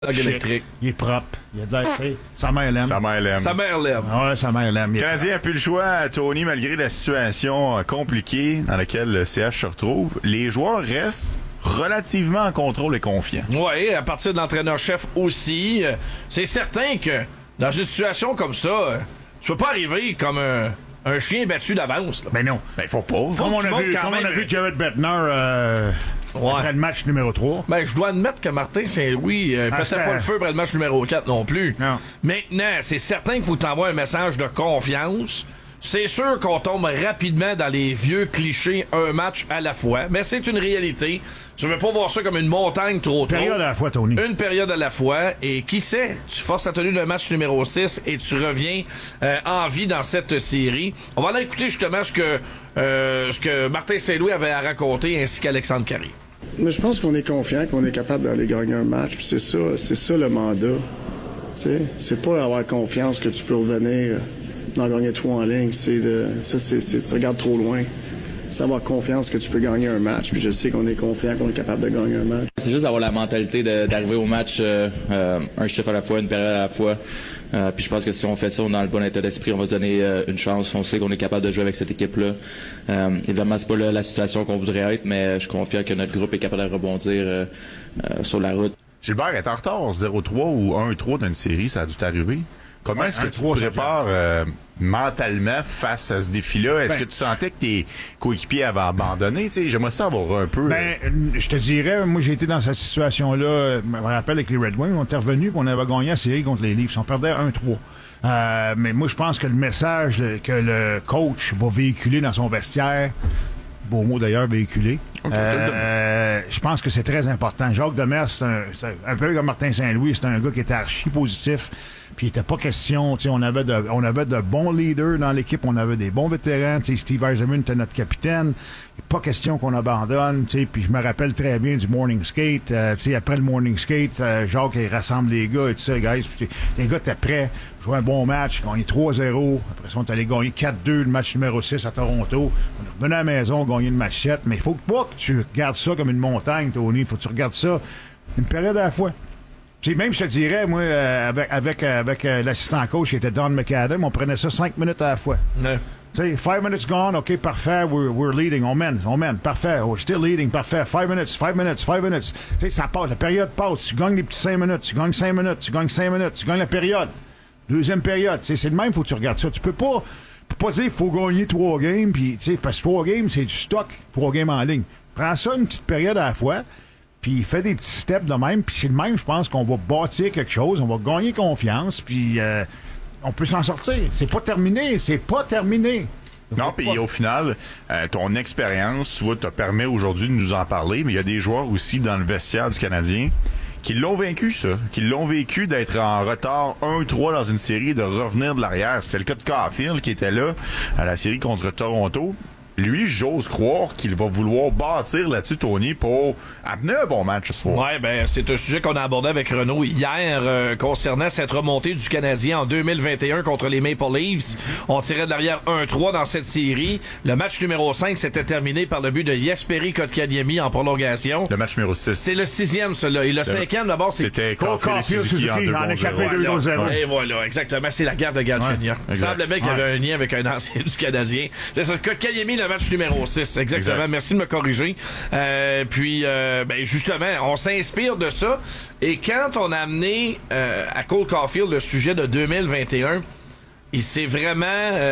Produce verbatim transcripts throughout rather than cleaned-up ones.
électrique. Il est propre. Il a de l'air, sa mère l'aime. Sa mère l'aime. Sa mère l'aime. Ouais, sa mère l'aime. Le Canadien n'a plus le choix, Tony, malgré la situation compliquée dans laquelle le C H se retrouve. Les joueurs restent relativement en contrôle et confiants. Oui, à partir de l'entraîneur-chef aussi. C'est certain que dans une situation comme ça, tu peux pas arriver comme un, un chien battu d'avance. Là. Ben non. Ben, faut pas. Comme on a vu, comme on a vu Jared Bettner euh, ouais. après le match numéro trois. Ben, je dois admettre que Martin Saint-Louis euh, ah, peut-être pas le feu après le match numéro quatre non plus. Non. Maintenant, c'est certain qu'il faut t'envoyer un message de confiance. C'est sûr qu'on tombe rapidement dans les vieux clichés un match à la fois, mais c'est une réalité. Je veux pas voir ça comme une montagne trop trop. Une période à la fois, Tony. Une période à la fois, et qui sait, tu forces la tenue de match numéro six et tu reviens euh, en vie dans cette série. On va aller écouter justement ce que euh, ce que Martin Saint-Louis avait à raconter, ainsi qu'Alexandre Carrier. Mais je pense qu'on est confiant qu'on est capable d'aller gagner un match, puis c'est ça, c'est ça le mandat. Tu sais, c'est pas avoir confiance que tu peux revenir d'en gagner trois en ligne, c'est de ça c'est, c'est tu regardes trop loin. C'est avoir confiance que tu peux gagner un match, puis je sais qu'on est confiant qu'on est capable de gagner un match. C'est juste d'avoir la mentalité de, d'arriver au match euh, euh, un chiffre à la fois, une période à la fois. Euh, puis je pense que si on fait ça, on est dans le bon état d'esprit, on va se donner euh, une chance. On sait qu'on est capable de jouer avec cette équipe-là. Euh, évidemment, c'est pas la, la situation qu'on voudrait être, mais je suis confiant que notre groupe est capable de rebondir euh, euh, sur la route. Gilbert, être en retard zéro trois ou un trois d'une série, ça a dû t'arriver? Comment ouais, est-ce que tu te prépares euh, mentalement face à ce défi-là? Est-ce ben, que tu sentais que tes coéquipiers avaient abandonné? T'sais, j'aimerais ça avoir un peu... Ben, euh... je te dirais, moi j'ai été dans cette situation-là, je me rappelle avec les Red Wings, on était revenus, on avait gagné la série contre les Leafs, on perdait un trois. Euh, mais moi je pense que le message que le coach va véhiculer dans son vestiaire, beau mot d'ailleurs, véhiculer, okay, euh, je pense que c'est très important. Jacques Demers, c'est un, c'est un peu comme Martin Saint-Louis, c'est un gars qui était archi positif. Puis il était pas question, tu sais, on avait de, on avait de bons leaders dans l'équipe, on avait des bons vétérans, tu sais, Steve Yzerman était notre capitaine. Pas question qu'on abandonne, tu sais. Puis je me rappelle très bien du morning skate, euh, tu sais, après le morning skate, euh, Jacques il rassemble les gars et tout ça, guys. Puis les gars étaient prêts, jouer un bon match, gagner trois zéro. Après ça, on est allé gagner quatre deux le match numéro six à Toronto. On est revenu à la maison, gagner une match sept. Mais il faut pas que tu regardes ça comme une montagne, Tony. Il faut que tu regardes ça une période à la fois. Puis même, je te dirais, moi, euh, avec avec euh, avec euh, l'assistant coach qui était Don McAdam, on prenait ça cinq minutes à la fois. Ouais. Tu sais, five minutes gone, OK, parfait, we're, we're leading, on mène, on mène, parfait, we're still leading, parfait, five minutes, five minutes, five minutes. Tu sais, ça passe, la période passe, tu gagnes les petits cinq minutes, tu gagnes cinq minutes, tu gagnes cinq minutes, tu gagnes la période. Deuxième période, tu sais, c'est le même, faut que tu regardes ça. Tu peux pas, peux pas dire, faut gagner trois games, puis, tu sais, parce que trois games, c'est du stock, trois games en ligne. Prends ça une petite période à la fois. Puis il fait des petits steps de même, puis c'est le même, je pense qu'on va bâtir quelque chose, on va gagner confiance, puis euh, on peut s'en sortir. C'est pas terminé, c'est pas terminé. Non, puis au final, euh, ton expérience, tu vois, te permet aujourd'hui de nous en parler, mais il y a des joueurs aussi dans le vestiaire du Canadien qui l'ont vaincu, ça, qui l'ont vécu d'être en retard un trois dans une série et de revenir de l'arrière. C'était le cas de Caulfield qui était là à la série contre Toronto. Lui, j'ose croire qu'il va vouloir bâtir là-dessus, Tony, pour amener un bon match ce soir. Ouais, ben c'est un sujet qu'on a abordé avec Renaud hier euh, concernant cette remontée du Canadien en deux mille vingt et un contre les Maple Leafs. On tirait de l'arrière un trois dans cette série. Le match numéro cinq s'était terminé par le but de Jesperi Kotkaniemi en prolongation. Le match numéro six. C'est le sixième, celui-là. Et le, le cinquième, d'abord, c'est... C'était Caulfield et Suzuki, Suzuki en deux zéro. Et voilà, exactement. C'est la guerre de Galchenyuk. Ouais, il semble bien qu'il y avait un lien avec un ancien du Canadien. C'est ça, Kotkaniemi, le match numéro six, exactement. Exact. Merci de me corriger. Euh, puis, euh, ben justement, on s'inspire de ça. Et quand on a amené euh, à Cole Caulfield le sujet de deux mille vingt et un, il s'est vraiment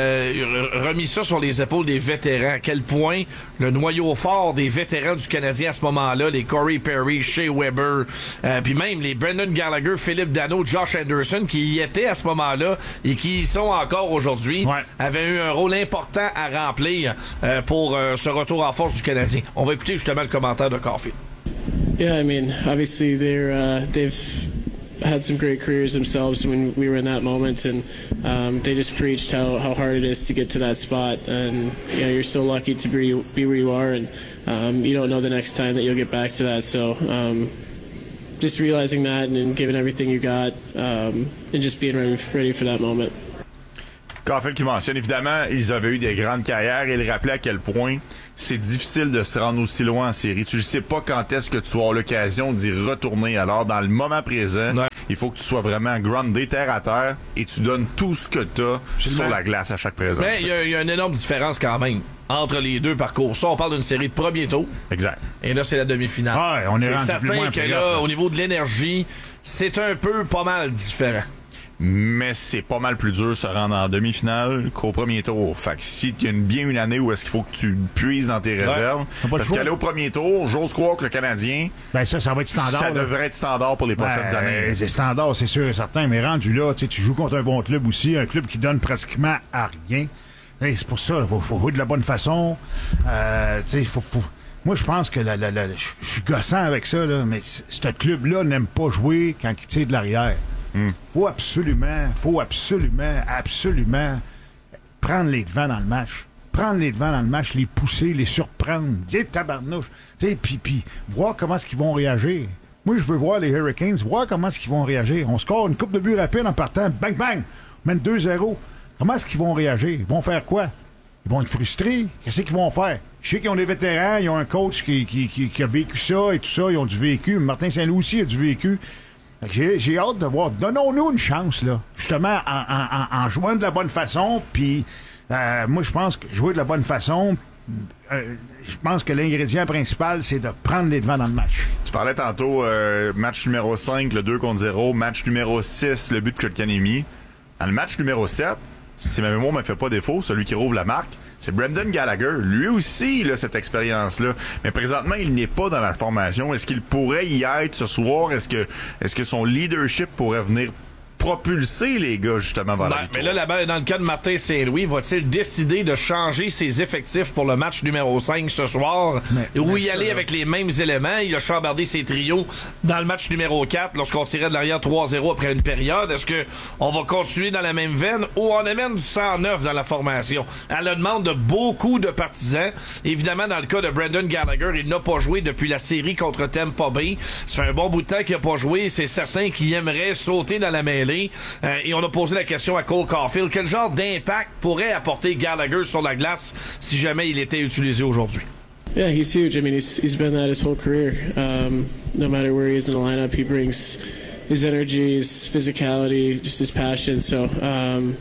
euh, remis ça sur les épaules des vétérans. À quel point le noyau fort des vétérans du Canadien à ce moment-là, les Corey Perry, Shea Weber, euh, puis même les Brendan Gallagher, Philippe Danault, Josh Anderson, qui y étaient à ce moment-là et qui y sont encore aujourd'hui, ouais. avaient eu un rôle important à remplir euh, pour euh, ce retour en force du Canadien. On va écouter justement le commentaire de Caulfield. Yeah, I mean, obviously they're uh, they've had some great careers themselves when we were in that moment, and um, they just preached how, how hard it is to get to that spot, and you know, you're so lucky to be, be where you are, and um, you don't know the next time that you'll get back to that, so um, just realizing that and, and giving everything you got um, and just being ready, ready for that moment. Caulfield qui mentionne, évidemment, ils avaient eu des grandes carrières et il rappelait à quel point c'est difficile de se rendre aussi loin en série. Tu ne sais pas quand est-ce que tu vas avoir l'occasion d'y retourner. Alors, dans le moment présent, ouais. il faut que tu sois vraiment groundé terre à terre et tu donnes tout ce que tu as sur la glace à chaque présence. Mais il y, y a une énorme différence quand même entre les deux parcours. Ça, on parle d'une série de premier tour. Exact. Et là, c'est la demi-finale. Ouais, on est, c'est rendu certain plus loin que là, au niveau de l'énergie, c'est un peu pas mal différent. Mais c'est pas mal plus dur de se rendre en demi-finale qu'au premier tour. Fait que si il y a une, bien une année où est-ce qu'il faut que tu puises dans tes réserves, ouais, parce qu'aller au premier tour, j'ose croire que le Canadien, ben ça, ça va être standard. Ça là. devrait être standard pour les prochaines ben, années. C'est standard, c'est sûr et certain. Mais rendu là, tu joues contre un bon club aussi, un club qui donne pratiquement à rien. Hey, c'est pour ça, il faut, faut jouer de la bonne façon. Euh, faut, faut... Moi, je pense que la, la, la, je suis gossant avec ça, là, mais ce club-là n'aime pas jouer quand il tire de l'arrière. Mm. Faut absolument, faut absolument, absolument prendre les devants dans le match. Prendre les devants dans le match, les pousser, les surprendre, dire tabarnouche, puis puis voir comment est-ce qu'ils vont réagir. Moi, je veux voir les Hurricanes, voir comment est-ce qu'ils vont réagir. On score une coupe de buts rapide en partant, bang, bang, on mène deux zéro. Comment est-ce qu'ils vont réagir? Ils vont faire quoi? Ils vont être frustrés? Qu'est-ce qu'ils vont faire? Je sais qu'ils ont des vétérans, ils ont un coach qui, qui, qui, qui a vécu ça et tout ça, ils ont du vécu. Martin Saint-Louis aussi a du vécu. J'ai, j'ai hâte de voir. Donnons-nous une chance, là. Justement, en, en, en jouant de la bonne façon, puis euh, moi, je pense que jouer de la bonne façon, euh, je pense que l'ingrédient principal, c'est de prendre les devants dans le match. Tu parlais tantôt, euh, match numéro cinq, le deux contre zéro, match numéro six, le but de Kotkaniemi. Dans le match numéro sept, si ma mémoire ne me fait pas défaut, celui qui rouvre la marque, c'est Brendan Gallagher. Lui aussi, il a cette expérience-là. Mais présentement, il n'est pas dans la formation. Est-ce qu'il pourrait y être ce soir? Est-ce que, est-ce que son leadership pourrait venir propulser les gars justement vers ben, la victoire? Mais là, la balle est dans le cas de Martin Saint-Louis. Va-t-il décider de changer ses effectifs pour le match numéro cinq ce soir? Mais, ou y ça, aller là. Avec les mêmes éléments? Il a chambardé ses trios dans le match numéro quatre lorsqu'on tirait de l'arrière trois zéro après une période. Est-ce que on va continuer dans la même veine ou on amène du sang neuf dans la formation? À la demande de beaucoup de partisans. Évidemment, dans le cas de Brendan Gallagher, il n'a pas joué depuis la série contre Tampa Bay. Ça fait un bon bout de temps qu'il n'a pas joué. C'est certain qu'il aimerait sauter dans la mêlée. Euh, et on a posé la question à Cole Caulfield. Quel genre d'impact pourrait apporter Gallagher sur la glace si jamais il était utilisé aujourd'hui? Yeah, he's huge. I mean, he's he's been that his whole career. Um, no matter where he is in the lineup, he brings his energy, his physicality, just his passion. So, um,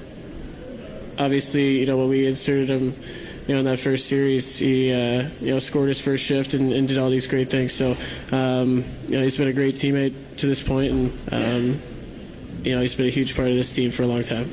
obviously, you know, when we inserted him, you know, in that first series, he, uh, you know, scored his first shift and, and did all these great things. So, um, you know, he's been a great teammate to this point, and um, you know, he's been a huge part of this team for a long time.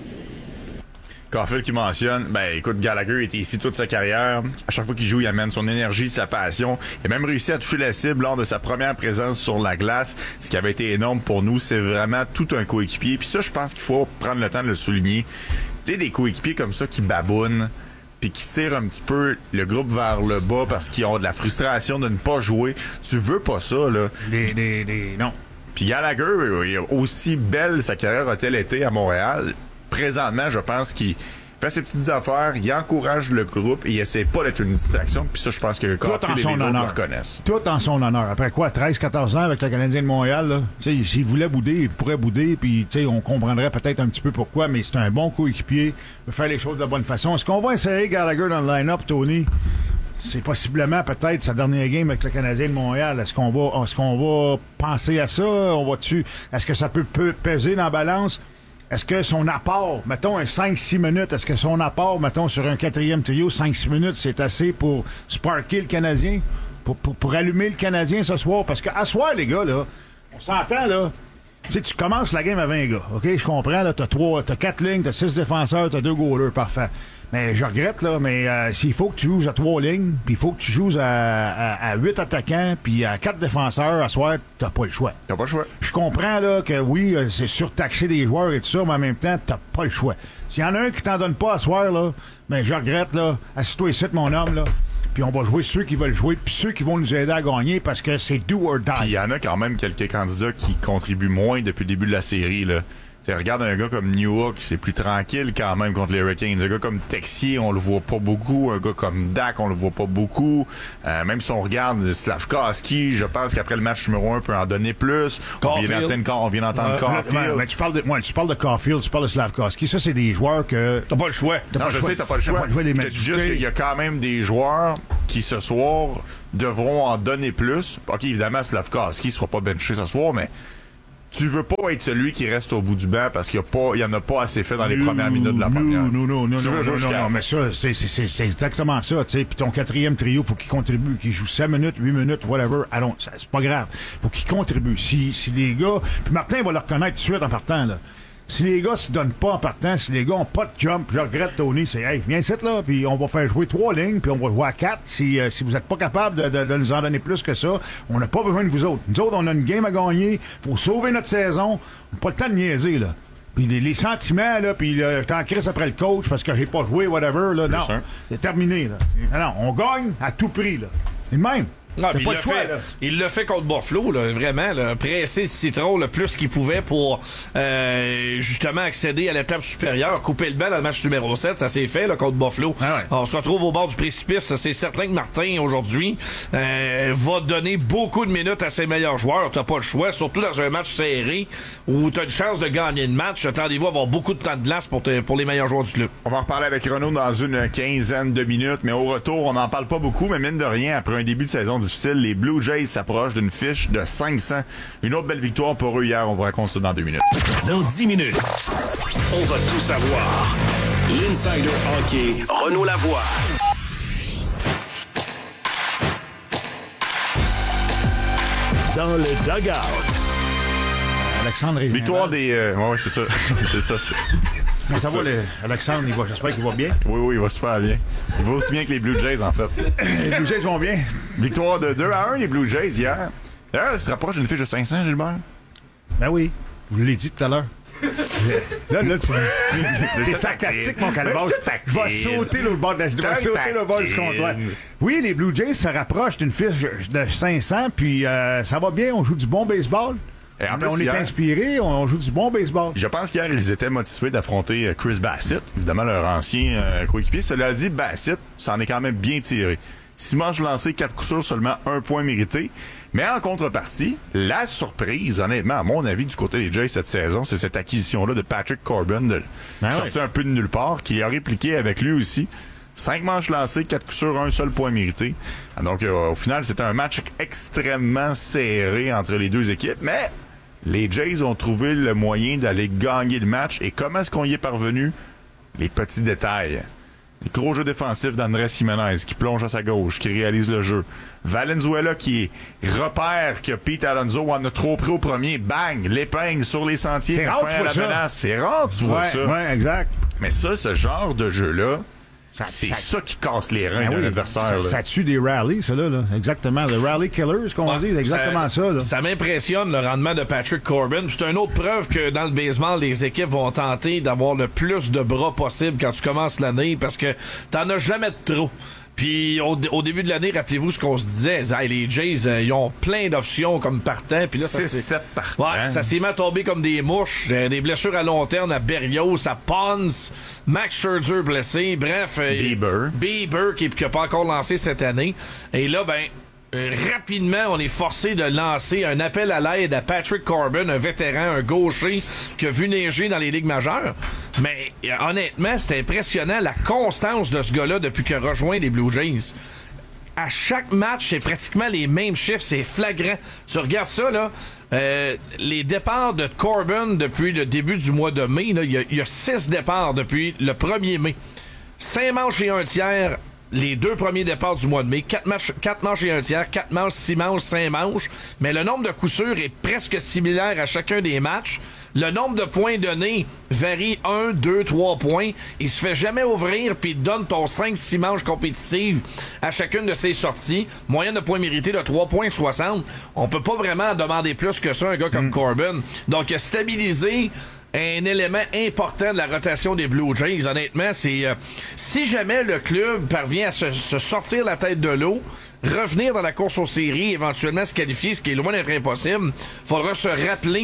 Caulfield qui mentionne, ben écoute, Gallagher était ici toute sa carrière. À chaque fois qu'il joue, il amène son énergie, sa passion. Il a même réussi à toucher la cible lors de sa première présence sur la glace, ce qui avait été énorme pour nous. C'est vraiment tout un coéquipier. Puis ça, je pense qu'il faut prendre le temps de le souligner. Tu sais, des coéquipiers comme ça qui babounent, puis qui tirent un petit peu le groupe vers le bas parce qu'ils ont de la frustration de ne pas jouer. Tu veux pas ça, là. Les, les, les, non. Puis Gallagher, aussi belle sa carrière a-t-elle été à Montréal, présentement, je pense qu'il fait ses petites affaires, il encourage le groupe et il essaie pas d'être une distraction. Puis ça, je pense que Caulfield et les autres le reconnaissent. Tout en son honneur. Après quoi, treize quatorze ans avec le Canadien de Montréal, là, s'il voulait bouder, il pourrait bouder, puis on comprendrait peut-être un petit peu pourquoi, mais c'est un bon coéquipier, il peut faire les choses de la bonne façon. Est-ce qu'on va essayer Gallagher dans le line-up, Tony? C'est possiblement peut-être sa dernière game avec le Canadien de Montréal. Est-ce qu'on va, est-ce qu'on va penser à ça? On va dessus? Est-ce que ça peut, peut peser dans la balance? Est-ce que son apport, mettons un cinq six minutes, est-ce que son apport, mettons sur un quatrième trio, cinq six minutes, c'est assez pour sparker le Canadien? Pour, pour, pour allumer le Canadien ce soir? Parce qu'à soir, les gars, là, on s'entend, là. Tu sais, tu commences la game à vingt gars, OK? Je comprends, là, t'as trois, t'as quatre lignes, t'as six défenseurs, t'as deux goalers, parfait. Mais je regrette, là, mais euh, s'il faut que tu joues à trois lignes, puis il faut que tu joues à, à, à huit attaquants, puis à quatre défenseurs, à soir, t'as pas le choix. T'as pas le choix. Je comprends, là, que oui, c'est surtaxer des joueurs et tout ça, mais en même temps, t'as pas le choix. S'il y en a un qui t'en donne pas à soir, là, ben je regrette, là, assis-toi ici, mon homme, là, puis on va jouer ceux qui veulent jouer, puis ceux qui vont nous aider à gagner, parce que c'est do or die. Puis il y en a quand même quelques candidats qui contribuent moins depuis le début de la série, là. T'sais, regarde un gars comme Newhook, c'est plus tranquille quand même contre les Hurricanes. Un gars comme Texier, on le voit pas beaucoup. Un gars comme Dak, on le voit pas beaucoup. Euh, même si on regarde Slavkovski, je pense qu'après le match numéro un, peut en donner plus. On vient d'entendre, on vient d'entendre euh, Caulfield. Mais tu parles de, ouais, tu parles de Caulfield, tu parles de Slavkovski. Ça, c'est des joueurs que... T'as pas le choix. T'as non, pas je le choix. sais, t'as pas le choix. Pas le choix de les je mettre te dis juste qu'il y a quand même des joueurs qui, ce soir, devront en donner plus. OK, évidemment, Slavkovski sera pas benché ce soir, mais tu veux pas être celui qui reste au bout du banc parce qu'il y a pas, il y en a pas assez fait dans les non, premières minutes de la première. Non, non, non, tu non, veux non, non, non, mais ça, c'est, c'est, c'est, c'est exactement ça, tu sais. Puis ton quatrième trio, faut qu'il contribue, qu'il joue cinq minutes, huit minutes, whatever. Allons, c'est pas grave. Faut qu'il contribue. Si, si les gars, puis Martin va le reconnaître tout de suite en partant, là. Si les gars se donnent pas en partant, si les gars ont pas de jump, je regrette Tony, c'est hey, viens ici là, puis on va faire jouer trois lignes, puis on va jouer à quatre. Si, euh, si vous êtes pas capable de, de, de nous en donner plus que ça, on n'a pas besoin de vous autres. Nous autres, on a une game à gagner, faut sauver notre saison, on n'a pas le temps de niaiser, là. Puis les, les sentiments, là, puis euh, je t'en crisse après le coach parce que j'ai pas joué, whatever, là, non, c'est terminé, là. Non, on gagne à tout prix, là. C'est le même. Non, T'as il pas l'a le choix, fait, là. il l'a fait contre Buffalo, là, vraiment, là, presser le citron le plus qu'il pouvait pour euh, justement accéder à l'étape supérieure, couper le bal dans le match numéro sept, ça s'est fait là, contre Buffalo. Ah ouais. On se retrouve au bord du précipice, c'est certain que Martin aujourd'hui euh, va donner beaucoup de minutes à ses meilleurs joueurs, t'as pas le choix, surtout dans un match serré où t'as une chance de gagner le match, attendez-vous à avoir beaucoup de temps de glace pour, te, pour les meilleurs joueurs du club. On va en reparler avec Renaud dans une quinzaine de minutes, mais au retour, on n'en parle pas beaucoup, mais mine de rien, après un début de saison difficile, les Blue Jays s'approchent d'une fiche de cinq cents. Une autre belle victoire pour eux hier. On vous raconte ça dans deux minutes. Dans dix minutes, on va tout savoir. L'Insider Hockey, Renaud Lavoie. Dans le dugout. Alexandre est Victoire des... Euh, ouais, ouais, c'est ça. c'est ça. C'est... Mais ça va, le, Alexandre, il va, j'espère qu'il va bien. Oui, oui, il va super bien. Il va aussi bien que les Blue Jays, en fait. Les Blue Jays vont bien. Victoire de deux à un, les Blue Jays, hier. D'ailleurs, il se rapproche d'une fiche de cinq cents, Gilbert. Ben oui, je l'ai dit tout à l'heure. Là, là, tu es sarcastique, mon calvaire. Je vais sauter le bord, de la, je vais sauter le bord du comptoir. Oui, les Blue Jays se rapprochent d'une fiche de cinq cents, puis euh, ça va bien, on joue du bon baseball. Et en plus, on est hier, inspiré, on joue du bon baseball. Je pense qu'hier, ils étaient motivés d'affronter Chris Bassitt, évidemment leur ancien euh, coéquipier. Cela dit, Bassitt s'en est quand même bien tiré. Six manches lancées, quatre coups sûrs, seulement un point mérité. Mais en contrepartie, la surprise, honnêtement, à mon avis, du côté des Jays cette saison, c'est cette acquisition-là de Patrick Corbin, de ah sorti ouais. un peu de nulle part, qui a répliqué avec lui aussi. Cinq manches lancées, quatre coups sûrs, un seul point mérité. Donc, euh, au final, c'était un match extrêmement serré entre les deux équipes, mais les Jays ont trouvé le moyen d'aller gagner le match. Et comment est-ce qu'on y est parvenu? Les petits détails. Le gros jeu défensif d'Andrés Jiménez qui plonge à sa gauche, qui réalise le jeu. Valenzuela qui repère que Pete Alonso en a trop pris au premier. Bang! L'épingle sur les sentiers. C'est rare, fin tu à vois la ça. menace. C'est rare, tu vois Ouais, ça. ouais, exact. Mais ça, ce genre de jeu-là, Ça, c'est ça, ça qui casse les reins ben d'un oui, adversaire. Ça, là. ça tue des rallies, ça, là, là. Exactement. Le rally killer, ce qu'on Ouais, dit, c'est exactement ça, là. Ça m'impressionne, le rendement de Patrick Corbin. C'est une autre preuve que dans le baseball, les équipes vont tenter d'avoir le plus de bras possible quand tu commences l'année parce que t'en as jamais de trop. Puis au, au début de l'année, rappelez-vous ce qu'on se disait. Hey, les Jays, euh, ils ont plein d'options comme partant. Puis là, ça six s'est sept partants. Ouais, ça s'est mis à tomber comme des mouches. Euh, des blessures à long terme à Berrios, à Pons, Max Scherzer blessé. Bref, euh, Bieber. Bieber qui n'a pas encore lancé cette année. Et là, ben, euh, rapidement, on est forcé de lancer un appel à l'aide à Patrick Corbin, un vétéran, un gaucher qui a vu neiger dans les ligues majeures. Mais euh, honnêtement, c'est impressionnant la constance de ce gars-là depuis qu'il a rejoint les Blue Jays. À chaque match, c'est pratiquement les mêmes chiffres, c'est flagrant. Tu regardes ça, là, euh, les départs de Corbin depuis le début du mois de mai, là, il y a, il y a six départs depuis le premier mai. Cinq manches et un tiers les deux premiers départs du mois de mai. Quatre, matchs, quatre manches et un tiers, quatre manches, six manches, cinq manches. Mais le nombre de coups sûrs est presque similaire à chacun des matchs. Le nombre de points donnés varie un, deux, trois points. Il se fait jamais ouvrir puis il donne ton cinq six manches compétitives à chacune de ses sorties. Moyenne de points mérités de trois virgule soixante. On peut pas vraiment demander plus que ça un gars comme mm. Corbin. Donc, stabiliser un élément important de la rotation des Blue Jays. Honnêtement, c'est euh, si jamais le club parvient à se, se sortir la tête de l'eau, revenir dans la course aux séries, éventuellement se qualifier, ce qui est loin d'être impossible, faudra se rappeler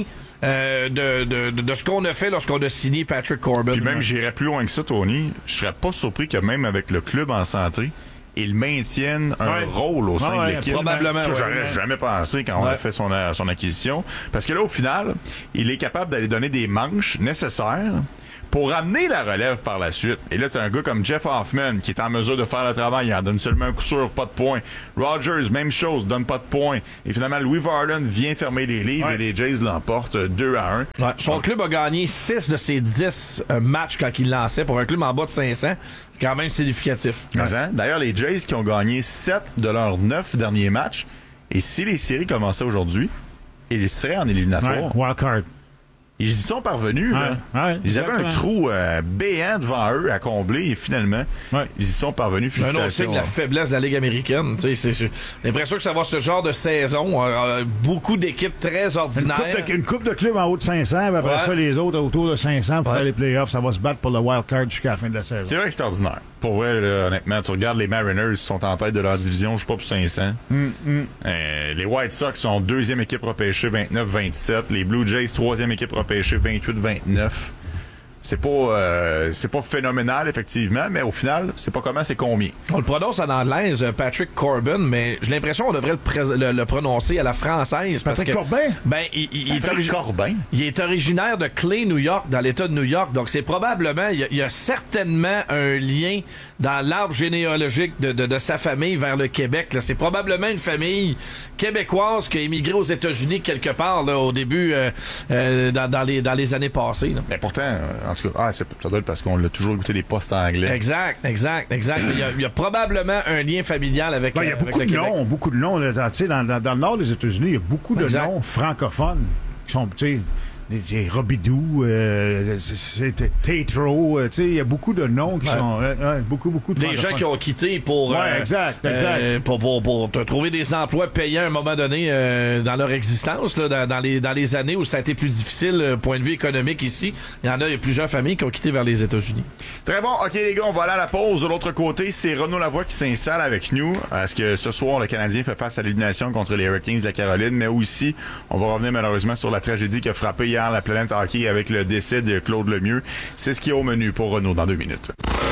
euh, de, de, de, de ce qu'on a fait lorsqu'on a signé Patrick Corbin. Puis même, j'irais plus loin que ça, Tony. Je serais pas surpris que même avec le club en santé, ils maintiennent un ouais. rôle au sein ouais, de l'équipe. Probablement. Ça, ouais, j'aurais ouais. jamais pensé quand on ouais. a fait son, son acquisition. Parce que là, au final, il est capable d'aller donner des manches nécessaires pour amener la relève par la suite. Et là, t'as un gars comme Jeff Hoffman qui est en mesure de faire le travail. Il en donne seulement un coup sûr, pas de points. Rogers, même chose, donne pas de points. Et finalement, Louis Varden vient fermer les livres ouais. et les Jays l'emportent deux à un. Ouais. Son Donc, club a gagné six de ses dix euh, matchs quand il lançait. Pour un club en bas de cinq cents, c'est quand même significatif. Ouais. Hein? D'ailleurs, les Jays qui ont gagné sept de leurs neuf derniers matchs. Et si les séries commençaient aujourd'hui, ils seraient en éliminatoire. Ouais. Wildcard. Ils y sont parvenus. Ouais, là. ouais, ils avaient un trou euh, béant devant eux à combler et finalement, ouais. ils y sont parvenus. Un autre signe de la faiblesse de la Ligue américaine. C'est, c'est, j'ai l'impression que ça va ce genre de saison. Euh, beaucoup d'équipes très ordinaires. Une coupe de, une coupe de clubs en haut de cinq cents, puis après ouais. ça, les autres autour de cinq cents pour ouais. faire les playoffs. Ça va se battre pour le wild card jusqu'à la fin de la saison. C'est vrai que c'est ordinaire. Pour vrai, là, honnêtement, tu regardes les Mariners, ils sont en tête de leur division, je sais pas pour cinq cents. Mm, mm. Euh, les White Sox sont deuxième équipe repêchée, vingt-neuf vingt-sept. Les Blue Jays, troisième équipe repêchée, vingt-huit vingt-neuf. C'est pas euh, c'est pas phénoménal, effectivement, mais au final, c'est pas comment, c'est combien. On le prononce en anglaise, Patrick Corbin, mais j'ai l'impression qu'on devrait le, pré- le, le prononcer à la française. Parce Patrick que, Corbin? Ben, il, il, Patrick il, est origi- Corbin? il est originaire de Clay, New York, dans l'État de New York. Donc, c'est probablement, il y a, il y a certainement un lien dans l'arbre généalogique de, de, de sa famille vers le Québec. Là. C'est probablement une famille québécoise qui a émigré aux États-Unis quelque part là, au début, euh, euh, dans, dans, les, dans les années passées. Là. Mais pourtant, en tout cas, ah, c'est, ça doit être parce qu'on l'a toujours goûté des postes anglais. Exact, exact, exact. il, y a, il y a probablement un lien familial avec, ben, il y a avec beaucoup le de Québec. noms, beaucoup de noms. Là, dans, dans, dans le nord des États-Unis, il y a beaucoup de exact. noms francophones qui sont, tu sais, des Robidoux, euh, c'était Tatro, euh, tu sais, il y a beaucoup de noms qui ouais. sont, euh, ouais, beaucoup, beaucoup de des gens qui ont quitté pour, ouais, euh, exact, exact. Euh, pour, pour, pour te trouver des emplois payants à un moment donné euh, dans leur existence, là, dans, dans les dans les années où ça a été plus difficile, euh, point de vue économique ici. Il y en a, il y a plusieurs familles qui ont quitté vers les États-Unis. Très bon, ok les gars, on va aller à la pause. De l'autre côté, c'est Renaud Lavoie qui s'installe avec nous. Est-ce que ce soir le Canadien fait face à l'élimination contre les Hurricanes de la Caroline, mais aussi on va revenir malheureusement sur la tragédie qui a frappé hier la planète hockey avec le décès de Claude Lemieux. C'est ce qui est au menu pour Renaud dans deux minutes.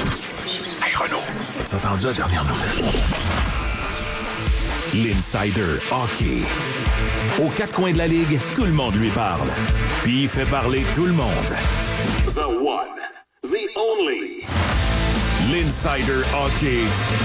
Hey Renaud, t'as entendu la dernière nouvelle? L'Insider Hockey. Aux quatre coins de la Ligue, tout le monde lui parle. Puis il fait parler tout le monde. The one, the only. L'Insider Hockey.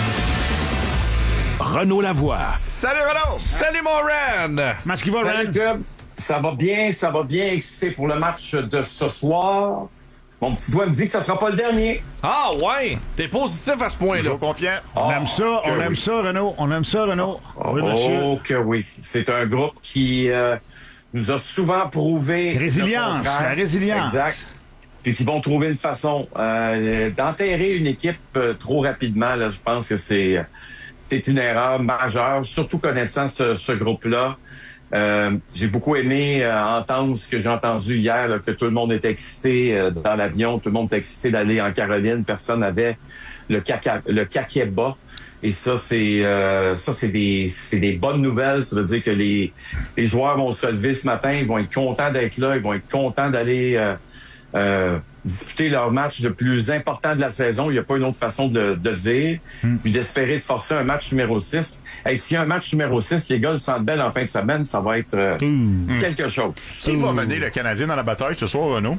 Renaud Lavoie. Salut Renaud! Salut mon Ren! Match qui va, Ren? Club. Ça va bien, ça va bien excité pour le match de ce soir. Mon petit doigt me dit que ça sera pas le dernier. Ah ouais! T'es positif à ce point-là. Toujours confiant. On oh, aime ça, on aime oui. ça, Renaud. On aime ça, Renaud. Oh, oui, monsieur. Oh que oui. C'est un groupe qui euh, nous a souvent prouvé... Résilience, la résilience. Exact. Puis qui vont trouver une façon euh, d'enterrer une équipe euh, trop rapidement. Là, je pense que c'est, c'est une erreur majeure, surtout connaissant ce, ce groupe-là. Euh, j'ai beaucoup aimé euh, entendre ce que j'ai entendu hier, là, que tout le monde était excité euh, dans l'avion, tout le monde était excité d'aller en Caroline, personne n'avait le caca, le caquet-bas. Et ça, c'est euh, ça, c'est des c'est des bonnes nouvelles. Ça veut dire que les les joueurs vont se lever ce matin, ils vont être contents d'être là, ils vont être contents d'aller euh, euh, disputer leur match le plus important de la saison. Il n'y a pas une autre façon de, de dire. Mm. Puis d'espérer de forcer un match numéro six. Hey, s'il y a un match numéro six, les gars le sentent belle en fin de semaine, ça va être euh, mm. quelque chose. Qui va mener le Canadien dans la bataille ce soir, Renaud?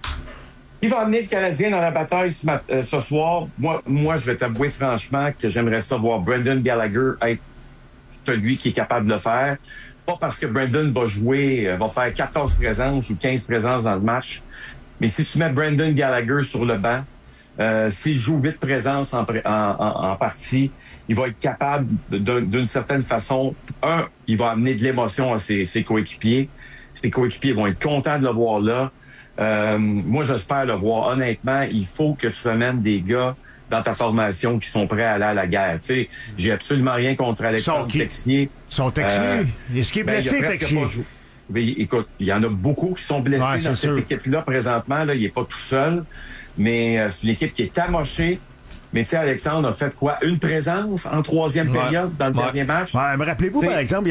Qui va amener le Canadien dans la bataille ce, mat- euh, ce soir? Moi, moi, je vais t'avouer franchement que j'aimerais ça voir Brendan Gallagher être celui qui est capable de le faire. Pas parce que Brendan va jouer, euh, va faire quatorze présences ou quinze présences dans le match. Mais si tu mets Brendan Gallagher sur le banc, euh, s'il joue huit présences en, en, en, en partie, il va être capable de, de, d'une certaine façon, un, il va amener de l'émotion à ses, ses coéquipiers. Ses coéquipiers vont être contents de le voir là. Euh, moi, j'espère le voir. Honnêtement, il faut que tu amènes des gars dans ta formation qui sont prêts à aller à la guerre. Tu sais, j'ai absolument rien contre Alexandre Son Texier. Son Texier? Euh, Est-ce qu'il est blessé, ben, Texier? Mais, écoute, il y en a beaucoup qui sont blessés ouais, dans cette sûr. équipe-là présentement. Là, il est pas tout seul, mais euh, c'est une équipe qui est amochée. Mais tu sais, Alexandre a fait quoi? Une présence en troisième ouais. période dans le ouais. dernier match? Ouais, me rappelez-vous, t'sais, par exemple, il y avait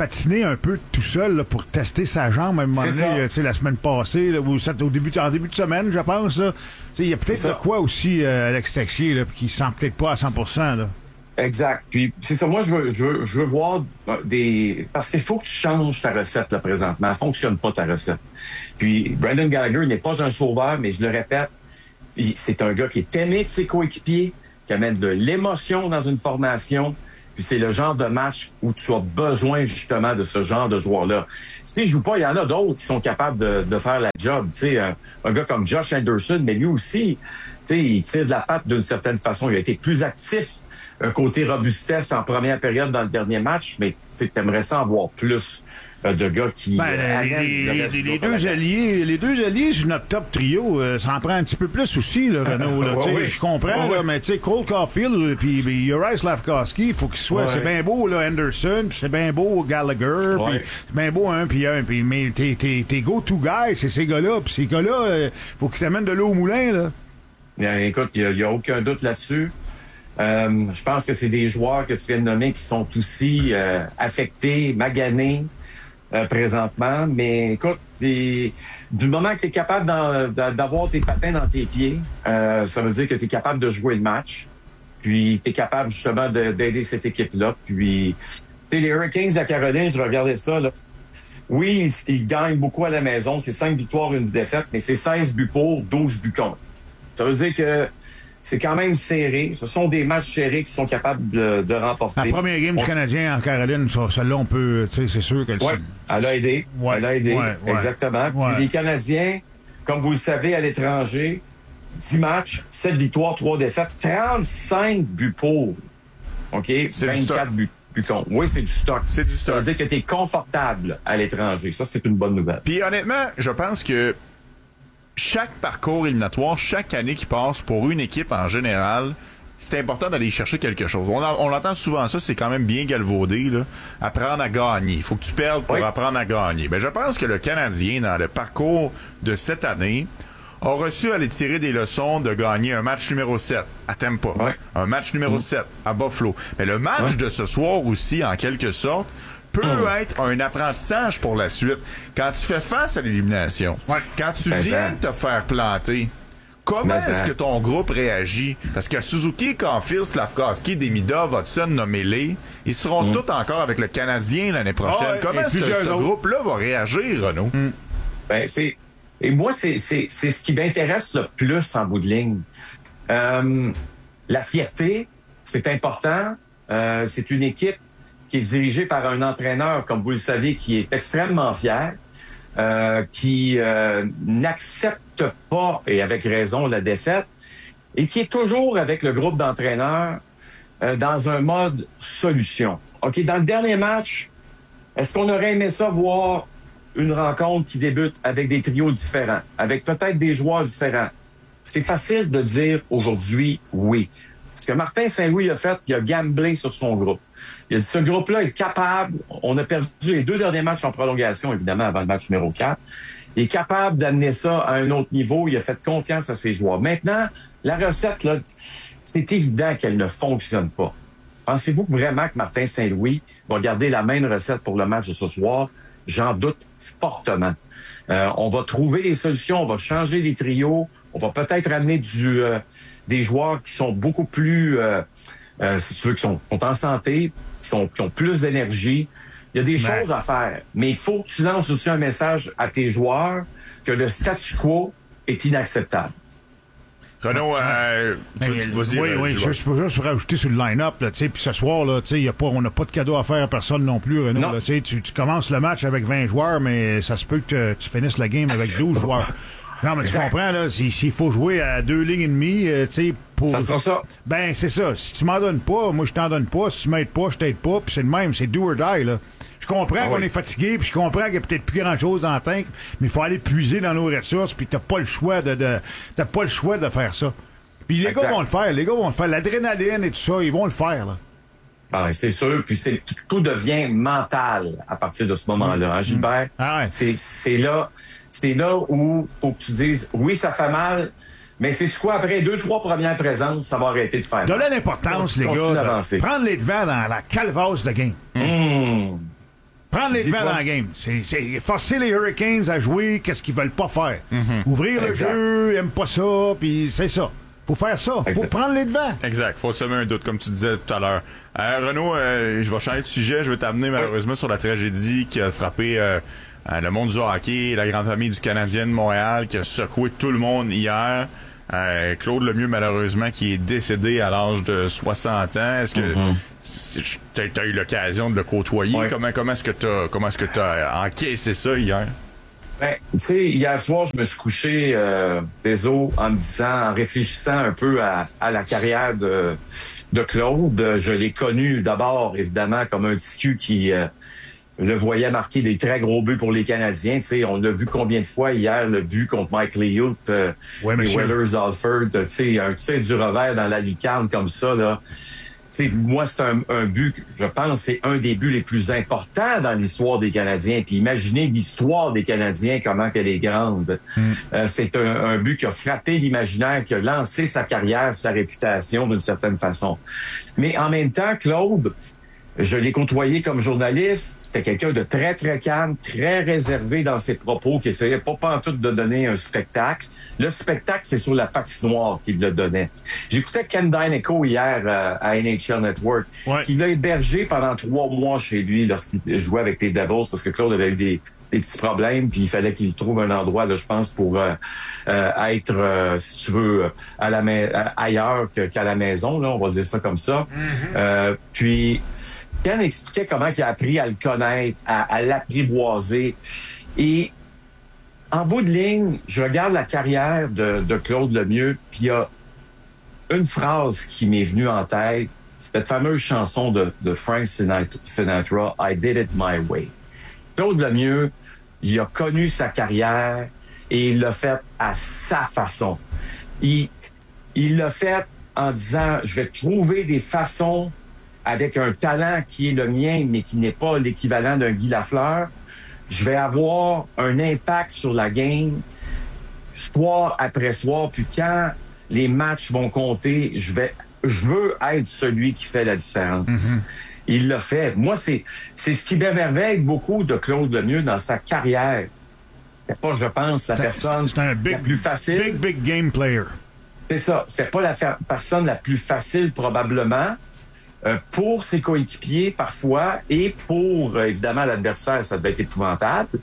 patiné un peu tout seul là, pour tester sa jambe à un moment donné, la semaine passée, là, ou au début, en début de semaine, je pense. Il y a peut-être de quoi aussi, euh, Alex Texier, là, qui ne sent peut-être pas à cent pour cent. Là. Exact. Puis c'est ça, moi je veux, je veux, je veux voir des... Parce qu'il faut que tu changes ta recette là, présentement. Elle fonctionne pas ta recette. Puis Brendan Gallagher n'est pas un sauveur, mais je le répète, c'est un gars qui est aimé de ses coéquipiers, qui amène de l'émotion dans une formation. Puis c'est le genre de match où tu as besoin justement de ce genre de joueur-là. Si je joue pas, il y en a d'autres qui sont capables de, de faire la job. Tu sais, un, un gars comme Josh Anderson, mais lui aussi, tu sais, il tire de la patte d'une certaine façon. Il a été plus actif. Un côté robustesse en première période dans le dernier match, mais tu aimerais ça en voir plus euh, de gars qui... Ben, euh, les, les, les, les deux alliés, les deux alliés sur notre top trio, euh, ça en prend un petit peu plus aussi, là, Renaud. Là, ouais, oui. Je comprends, ouais, là, mais tu sais, Cole Caulfield puis Uri Slafkowski, il faut qu'il soit... Ouais. C'est bien beau, là, Anderson, puis c'est bien beau Gallagher, ouais. puis c'est bien beau un puis un, puis mais tes, tes, tes go-to guys, c'est ces gars-là, puis ces gars-là, euh, faut qu'ils t'amènent de l'eau au moulin, là. Bien, écoute, il n'y a, a aucun doute là-dessus. Euh, je pense que c'est des joueurs que tu viens de nommer qui sont aussi euh, affectés, maganés euh, présentement. Mais écoute, des, du moment que tu es capable d'avoir tes patins dans tes pieds, euh, ça veut dire que tu es capable de jouer le match. Puis tu es capable justement d'aider cette équipe-là. Puis, tu sais, les Hurricanes de la Caroline, je regardais ça, là. Oui, ils, ils gagnent beaucoup à la maison. C'est cinq victoires, une défaite, mais c'est seize buts pour, douze buts contre. Ça veut dire que c'est quand même serré. Ce sont des matchs serrés qui sont capables de, de remporter. La première game on... du Canadien en Caroline, celle-là, on peut, tu sais, c'est sûr qu'elle... Oui, elle a aidé. Ouais, elle a aidé, ouais, ouais, exactement. Ouais. Puis les Canadiens, comme vous le savez, à l'étranger, dix matchs, sept victoires, trois défaites, trente-cinq buts pour. OK? vingt-quatre buts. Oui, c'est du stock. C'est du stock. Ça veut dire que tu es confortable à l'étranger. Ça, c'est une bonne nouvelle. Puis honnêtement, je pense que chaque parcours éliminatoire, chaque année qui passe pour une équipe en général, c'est important d'aller chercher quelque chose. On, a, on entend souvent ça, c'est quand même bien galvaudé, là. Apprendre à gagner. Il faut que tu perdes pour oui. apprendre à gagner. Ben, je pense que le Canadien, dans le parcours de cette année, a reçu à aller tirer des leçons de gagner un match numéro sept à Tampa, oui. un match numéro mmh. sept à Buffalo. Mais le match oui. de ce soir aussi, en quelque sorte, peut mmh. être un apprentissage pour la suite. Quand tu fais face à l'élimination, ouais. quand tu ben viens de te faire planter, comment ben est-ce que ton groupe réagit? Parce que Suzuki, Caulfield, Slafkowski, Demidov, Hudson, nommez-les, ils seront mmh. tous encore avec le Canadien l'année prochaine. Oh, ouais. Comment est-ce que ce autres. groupe-là va réagir, Renaud? Mmh. Ben, c'est... Et moi, c'est, c'est, c'est ce qui m'intéresse le plus en bout de ligne. Euh, la fierté, c'est important. Euh, c'est une équipe qui est dirigé par un entraîneur, comme vous le savez, qui est extrêmement fier, euh, qui euh, n'accepte pas, et avec raison, la défaite, et qui est toujours avec le groupe d'entraîneurs euh, dans un mode solution. OK, dans le dernier match, est-ce qu'on aurait aimé ça voir une rencontre qui débute avec des trios différents, avec peut-être des joueurs différents? C'est facile de dire aujourd'hui oui. Ce que Martin Saint-Louis a fait, il a gamblé sur son groupe. Il a dit, ce groupe-là est capable, on a perdu les deux derniers matchs en prolongation, évidemment, avant le match numéro quatre. Il est capable d'amener ça à un autre niveau. Il a fait confiance à ses joueurs. Maintenant, la recette, là, c'est évident qu'elle ne fonctionne pas. Pensez-vous vraiment que Martin Saint-Louis va garder la même recette pour le match de ce soir? J'en doute fortement. Euh, on va trouver des solutions, on va changer les trios, on va peut-être amener du, euh, des joueurs qui sont beaucoup plus, euh, euh, si tu veux, qui sont, sont en santé, qui, sont, qui ont plus d'énergie. Il y a des mais... choses à faire, mais il faut que tu lances aussi un message à tes joueurs que le statu quo est inacceptable. Renaud, euh, tu, mais, tu vas dire... Oui, oui, je, je peux juste rajouter sur le line-up, tu sais, puis ce soir, là, tu sais, y a pas, on n'a pas de cadeau à faire à personne non plus, Renaud. Non. Là, tu, tu commences le match avec vingt joueurs, mais ça se peut que tu finisses la game avec douze joueurs. Non, mais tu comprends, là, s'il si faut jouer à deux lignes et demie, euh, tu sais, pour... Ça sera ça. Ben, c'est ça. Si tu m'en donnes pas, moi, je t'en donne pas. Si tu m'aides pas, je t'aide pas, puis c'est le même, c'est do or die, là. Je comprends ah qu'on oui. est fatigué, puis je comprends qu'il y a peut-être plus grand-chose dans le tank, mais il faut aller puiser dans nos ressources, puis t'as pas le choix de, de t'as pas le choix de faire ça. Puis les exact. gars vont le faire, les gars vont le faire. L'adrénaline et tout ça, ils vont le faire, là. Ah, c'est sûr, puis c'est, tout devient mental à partir de ce moment-là, hein, Gilbert? Ah ouais. C'est, c'est là, c'est là où faut que tu dises, oui, ça fait mal, mais c'est quoi, après deux, trois premières présences, ça va arrêter de faire mal. Donnez l'importance, les gars, de prendre les devants dans la calvasse de game. Mmh. Prends prendre les devants dans la game. C'est, c'est forcer les Hurricanes à jouer qu'est-ce qu'ils veulent pas faire. Mm-hmm. Ouvrir exact. Le jeu, ils aiment pas ça, puis c'est ça. Faut faire ça. Faut exact. Prendre les devants. Exact. Faut semer un doute, comme tu disais tout à l'heure. Euh, Renaud, euh, je vais changer de sujet. Je vais t'amener malheureusement oui. sur la tragédie qui a frappé euh, le monde du hockey, la grande famille du Canadien de Montréal, qui a secoué tout le monde hier. Euh, Claude Lemieux, malheureusement, qui est décédé à l'âge de soixante ans. Est-ce que mm-hmm. t'as, t'as eu l'occasion de le côtoyer? Oui. Comment, comment est-ce que t'as, comment est-ce que t'as encaissé ça hier? Ben, tu sais, hier soir, je me suis couché euh, des os en me disant, en réfléchissant un peu à, à la carrière de, de Claude. Je l'ai connu d'abord, évidemment, comme un tissu qui euh, le voyait marquer des très gros buts pour les Canadiens. Tu sais, on l'a vu combien de fois hier, le but contre Mike Liut, euh, ouais, les Whalers Alford, tu sais, un tir du revers dans la lucarne comme ça, là. Tu sais, moi, c'est un, un but, je pense, c'est un des buts les plus importants dans l'histoire des Canadiens. Puis imaginez l'histoire des Canadiens, comment qu'elle est grande. Mm. Euh, c'est un, un but qui a frappé l'imaginaire, qui a lancé sa carrière, sa réputation d'une certaine façon. Mais en même temps, Claude, je l'ai côtoyé comme journaliste. C'était quelqu'un de très, très calme, très réservé dans ses propos, qui essayait pas pantoute de donner un spectacle. Le spectacle, c'est sur la patinoire qu'il le donnait. J'écoutais Ken Dyneco hier euh, à N H L Network, ouais. qui l'a hébergé pendant trois mois chez lui lorsqu'il jouait avec les Devils, parce que Claude avait eu des, des petits problèmes, puis il fallait qu'il trouve un endroit, là, je pense, pour euh, euh, être, euh, si tu veux, à la ma- ailleurs que, qu'à la maison, là, on va dire ça comme ça. Mm-hmm. Euh, puis... Ken expliquait comment il a appris à le connaître, à, à l'apprivoiser. Et en bout de ligne, je regarde la carrière de, de Claude Lemieux, puis il y a une phrase qui m'est venue en tête, cette fameuse chanson de, de Frank Sinatra, « I did it my way ». Claude Lemieux, il a connu sa carrière et il l'a fait à sa façon. Il, il l'a fait en disant « Je vais trouver des façons avec un talent qui est le mien, mais qui n'est pas l'équivalent d'un Guy Lafleur, je vais avoir un impact sur la game soir après soir. Puis quand les matchs vont compter, je vais, je veux être celui qui fait la différence. Mm-hmm. Il l'a fait. Moi, c'est, c'est ce qui m'émerveille beaucoup de Claude Lemieux dans sa carrière. C'est pas, je pense, la c'est, personne c'est un big, la plus facile. Big, big game player. C'est ça. C'est pas la fa- personne la plus facile, probablement. Euh, pour ses coéquipiers, parfois, et pour, euh, évidemment, l'adversaire, ça devait être épouvantable.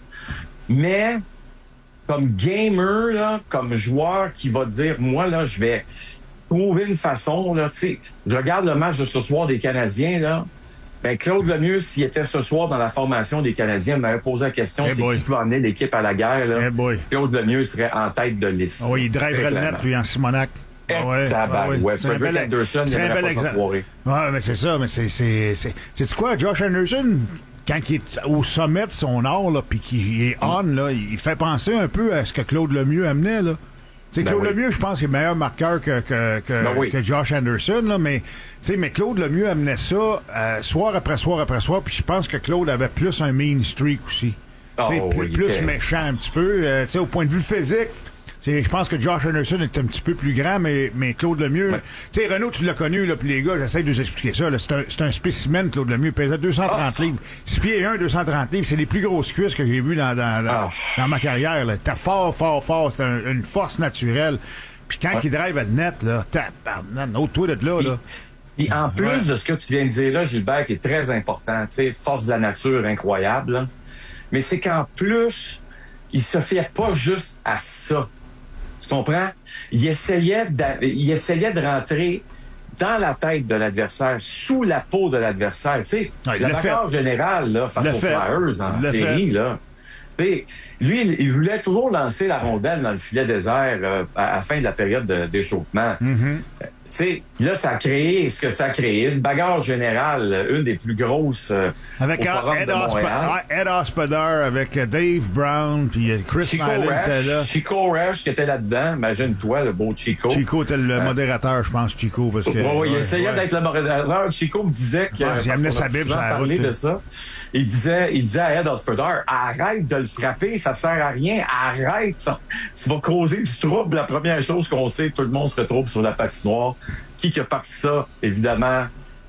Mais, comme gamer, là, comme joueur qui va dire, moi, là, je vais trouver une façon, là, tu sais, je regarde le match de ce soir des Canadiens, là, ben, Claude Lemieux, s'il était ce soir dans la formation des Canadiens, m'avait posé la question, hey c'est boy. Qui peut emmener l'équipe à la guerre, là. Hey Claude Lemieux serait en tête de liste. Oh, il driverait le net, lui, en Simonac. Ah ouais, ça ah ouais. ouais. Frederick bel... Anderson, il n'aimerait pas sa soirée. Ouais, mais c'est ça, mais c'est, c'est, c'est, c'est quoi, Josh Anderson, quand il est au sommet de son art, là, puis qu'il est on, là, il fait penser un peu à ce que Claude Lemieux amenait, là. Tu sais, ben Claude oui. Lemieux, je pense qu'il est meilleur marqueur que, que, que, ben oui. que Josh Anderson, là, mais, tu sais, mais Claude Lemieux amenait ça, euh, soir après soir après soir, puis je pense que Claude avait plus un mean streak aussi. Oh, tu sais, oui, plus, plus méchant un petit peu, euh, tu sais, au point de vue physique. Je pense que Josh Anderson est un petit peu plus grand, mais, mais Claude Lemieux... Ouais. Tu sais, Renaud, tu l'as connu, là, puis les gars, j'essaie de vous expliquer ça. Là, c'est, un, c'est un spécimen, Claude Lemieux. Il pesait deux cent trente oh. livres. six pieds un, deux cent trente livres. C'est les plus grosses cuisses que j'ai vues dans, dans, dans, oh. dans ma carrière. Là. T'as fort, fort, fort. C'est un, une force naturelle. Puis quand ouais. il drive à le net, là, t'as... Autre toi de là, là. Et en plus ouais. de ce que tu viens de dire là, Gilbert, qui est très important, tu sais, force de la nature incroyable, là. Mais c'est qu'en plus, il se fiait pas juste à ça. Tu comprends? Il essayait, il essayait de rentrer dans la tête de l'adversaire, sous la peau de l'adversaire. Tu sais, ouais, le bagarre général, là, face aux Flyers en série, fait. Là. T'sais, lui, il voulait toujours lancer la rondelle dans le filet désert euh, à la fin de la période de, d'échauffement. Mm-hmm. Tu sais, là, ça a créé ce que ça a créé. Une bagarre générale, une des plus grosses euh, avec au Forum Ed de Montréal. Osp- Ed Hospodar, avec Dave Brown, puis Chris Chico Nyland était là. Chico Resch qui était là-dedans. Imagine-toi, le beau Chico. Chico était le euh, modérateur, je pense, Chico. Parce que, ouais, ouais, il ouais, essayait ouais. d'être le modérateur. Chico me disait que... Ouais, j'aimais sa Bible, ça parlé de ça. Il disait, il disait à Ed Hospodar, arrête de le frapper, ça sert à rien. Arrête ça. Tu vas causer du trouble. La première chose qu'on sait, tout le monde se retrouve sur la patinoire. Qui qui a parti ça? Évidemment,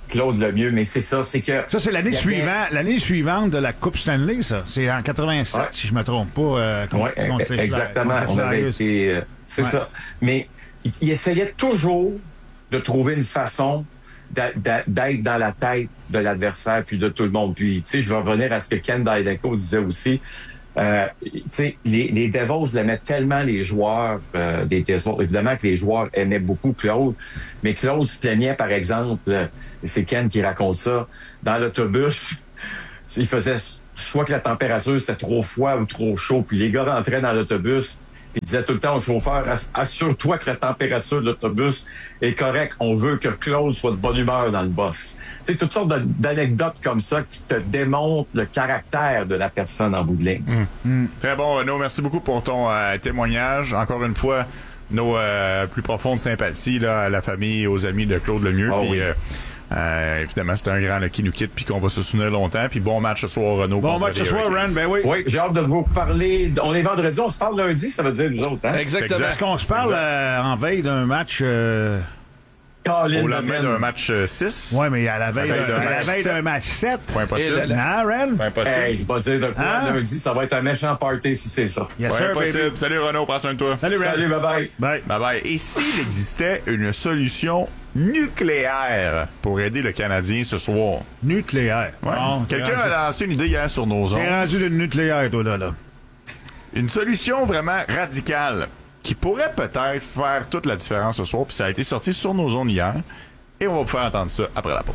Claude Lemieux, mais c'est ça, c'est que... Ça, c'est l'année, avait... suivante, l'année suivante de la Coupe Stanley, ça. C'est en quatre-vingt-sept, ouais. si je me trompe pas. Euh, contre, ouais, contre exactement. Contre on avait été... Euh, c'est ouais. ça. Mais il, il essayait toujours de trouver une façon d'être dans la tête de l'adversaire puis de tout le monde. Puis, tu sais, je vais revenir à ce que Ken Daidenko disait aussi. Euh, tu sais, les, les Devils aimaient tellement les joueurs euh, des Devils. Évidemment que les joueurs aimaient beaucoup Claude, mais Claude se plaignait, par exemple, euh, c'est Ken qui raconte ça, dans l'autobus, il faisait soit que la température c'était trop froid ou trop chaud, puis les gars rentraient dans l'autobus, puis ils disaient tout le temps au chauffeur, assure-toi que la température de l'autobus est correcte, on veut que Claude soit de bonne humeur dans le boss. Tu sais, toutes sortes d'anecdotes comme ça qui te démontrent le caractère de la personne en bout de ligne. Mmh. Mmh. Très bon, Renaud, merci beaucoup pour ton euh, témoignage. Encore une fois, nos euh, plus profondes sympathies là, à la famille et aux amis de Claude Lemieux. Oh, puis, oui. euh, Euh, évidemment, c'est un grand là, qui nous quitte puis qu'on va se souvenir longtemps. Puis bon match ce soir, Renaud. Bon match ce soir, Ren, ben oui. Oui, j'ai hâte de vous parler. On est vendredi, on se parle lundi, ça veut dire nous autres. Hein? Exactement. Est-ce qu'on se parle euh, en veille d'un match... Euh... Au lendemain d'un match euh, six. Oui, mais à la veille, à la veille d'un match sept. Pas impossible. Hein, Ren? Pas impossible. Hey, je vais dire de quoi hein? Lundi, ça va être un méchant party si c'est ça. Yes, ouais, sir, impossible. baby. Salut Renaud, prends soin de toi. Salut, Ren. Salut, bye-bye. Bye. Bye-bye. Et s'il existait une solution nucléaire pour aider le Canadien ce soir? Nucléaire. Ouais. Bon, quelqu'un a lancé une idée hier sur nos ondes. T'es rendu de nucléaire, toi, là, là. Une solution vraiment radicale qui pourrait peut-être faire toute la différence ce soir, puis ça a été sorti sur nos ondes hier. Et on va vous faire entendre ça après la pause.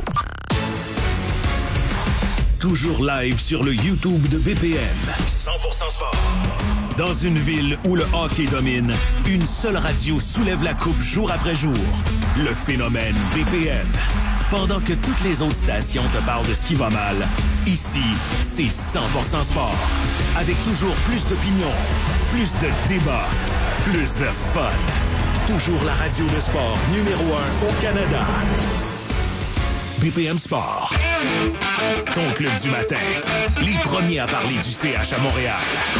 Toujours live sur le YouTube de B P M. cent pour cent sport. Dans une ville où le hockey domine, une seule radio soulève la coupe jour après jour. Le phénomène B P M. Pendant que toutes les autres stations te parlent de ce qui va mal, ici, c'est cent pour cent sport. Avec toujours plus d'opinions, plus de débats, plus de fun. Toujours la radio de sport numéro un au Canada. B P M Sport. Ton club du matin. Les premiers à parler du C H à Montréal.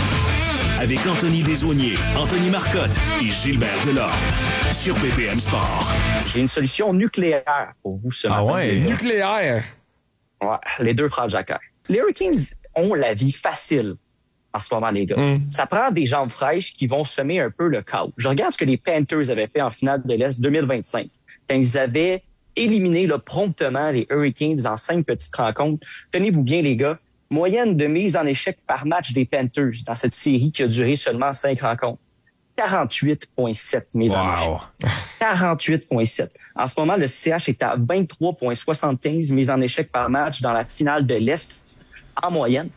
Avec Anthony Desaulniers, Anthony Marcotte et Gilbert Delorme. Sur B P M Sport. J'ai une solution nucléaire pour vous ce matin. Ah ouais, nucléaire. Ouais, les deux frères Jacquet. Les Hurricanes ont la vie facile en ce moment, les gars. Mm. Ça prend des jambes fraîches qui vont semer un peu le chaos. Je regarde ce que les Panthers avaient fait en finale de l'Est deux mille vingt-cinq, quand ils avaient éliminé là, promptement les Hurricanes dans cinq petites rencontres. Tenez-vous bien, les gars, moyenne de mise en échec par match des Panthers dans cette série qui a duré seulement cinq rencontres. quarante-huit virgule sept mises wow. en échec. quarante-huit virgule sept. En ce moment, le C H est à vingt-trois virgule soixante-quinze mises en échec par match dans la finale de l'Est en moyenne.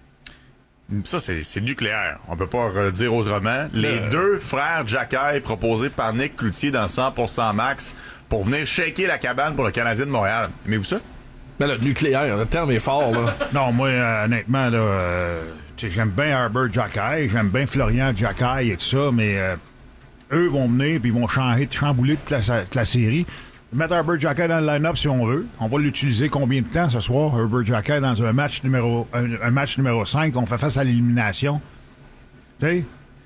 Ça, c'est, c'est nucléaire. On peut pas redire autrement. Les le... deux frères Jacquet proposés par Nick Cloutier dans cent pour cent max pour venir shaker la cabane pour le Canadien de Montréal. Aimez-vous ça? Ben, le nucléaire, le terme est fort, là. Non, moi, euh, honnêtement, là, euh, j'aime bien Herbert Jacquet, j'aime bien Florian Jacquet et tout ça, mais euh, eux vont venir puis ils vont changer, chambouler toute la, toute la série. Mettre Herbert Jacquet dans le line-up si on veut. On va l'utiliser combien de temps ce soir, Herbert Jacquet, dans un match numéro un, un match numéro cinq, on fait face à l'élimination. Tu sais?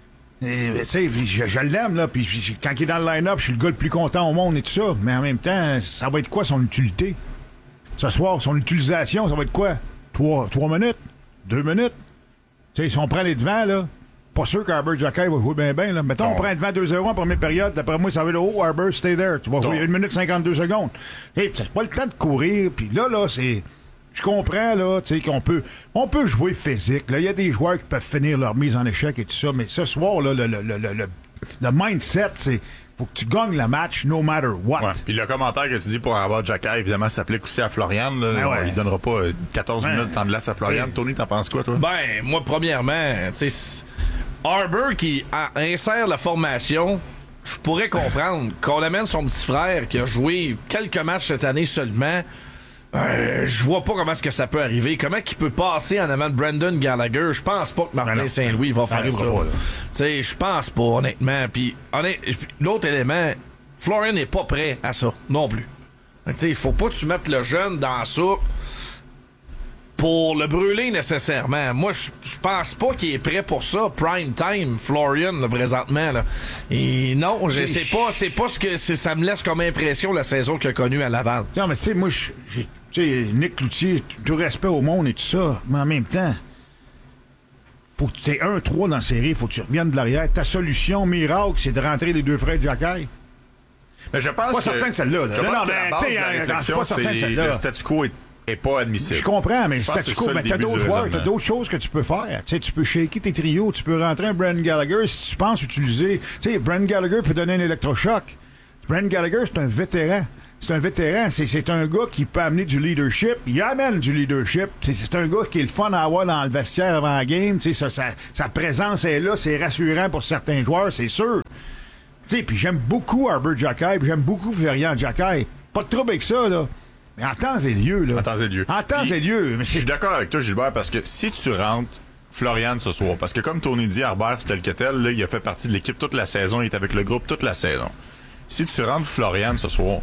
Tu sais, je, je l'aime, là, puis quand il est dans le line-up, je suis le gars le plus content au monde et tout ça, mais en même temps, ça va être quoi son utilité? Ce soir, son utilisation, ça va être quoi? Trois, trois minutes? Deux minutes? Tu sais, si on prend les devants, là, pas sûr qu'Herbert Jacquet va jouer bien bien, là. Mettons, non. On prend les devants deux zéro en première période, d'après moi, ça va être oh, Herbert, stay there. Tu vas non. jouer une minute cinquante-deux secondes. Hey, c'est pas le temps de courir, puis là, là, c'est... Je comprends, là, tu sais, qu'on peut, on peut jouer physique. Là, il y a des joueurs qui peuvent finir leur mise en échec et tout ça, mais ce soir, là, le, le, le, le, le mindset, c'est, faut que tu gagnes le match no matter what. Ouais. Puis le commentaire que tu dis pour avoir Jacquet, évidemment, s'applique aussi à Florian, là. Ben ouais. On lui donnera pas quatorze minutes de temps de glace à Florian. Ouais. Tony, t'en penses quoi, toi? Ben, moi, premièrement, tu sais, Harbour qui a, insère la formation, je pourrais comprendre qu'on amène son petit frère qui a joué quelques matchs cette année seulement. Euh, je vois pas comment est-ce que ça peut arriver. Comment qu'il peut passer en avant de Brendan Gallagher? Je pense pas que Martin Saint-Louis va faire ça. Tu sais, je pense pas, honnêtement. Puis, honnête, l'autre élément, Florian n'est pas prêt à ça, non plus. Tu sais, il faut pas que tu mettes le jeune dans ça pour le brûler nécessairement. Moi, je pense pas qu'il est prêt pour ça. Prime time, Florian, là, présentement, là. Et non, je sais pas, c'est pas ce que c'est, ça me laisse comme impression la saison qu'il a connue à Laval. Non, mais tu sais, moi, j'ai Tu sais, Nick Cloutier, tout respect au monde et tout ça, mais en même temps, faut que tu aies un trois dans la série, faut que tu reviennes de l'arrière. Ta solution miracle, c'est de rentrer les deux frères de Jacky. Mais je pense pas que... certain de celle-là. Là. Je Non, pense non, que mais, la base de la réflexion, c'est le statu quo est, est pas admissible. Je comprends, mais le je statu quo, mais t'as d'autres joueurs, t'as d'autres choses que tu peux faire. Tu sais, tu peux shaker tes trios, tu peux rentrer un Brendan Gallagher si tu penses utiliser... Tu sais, Brendan Gallagher peut donner un électrochoc. Brendan Gallagher, c'est un vétéran. C'est un vétéran, c'est, c'est un gars qui peut amener du leadership. Il amène du leadership. C'est, c'est un gars qui est le fun à avoir dans le vestiaire avant la game. Tu sais, sa, sa, sa présence est là, c'est rassurant pour certains joueurs, c'est sûr. Tu sais, puis j'aime beaucoup Arbor Xhekaj, puis j'aime beaucoup Florian Xhekaj. Pas de trouble avec ça, là. Mais en temps et lieu, là. En temps et lieu. En temps et lieu. Je suis d'accord avec toi, Gilbert, parce que si tu rentres Florian ce soir, parce que comme Tony dit, Arbor, c'est tel que tel, là, il a fait partie de l'équipe toute la saison, il est avec le groupe toute la saison. Si tu rentres Florian ce soir,